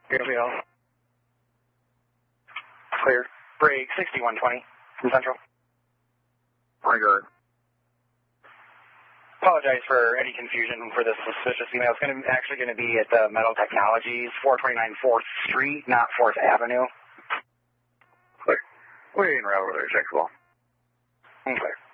Gabriel. Clear. Break 6120 from Central. Regard. Apologize for any confusion for this suspicious email. It's actually going to be at the Metal Technologies, 429 4th Street, not 4th Avenue. Clear. Waiting right over there, check the ball. Clear.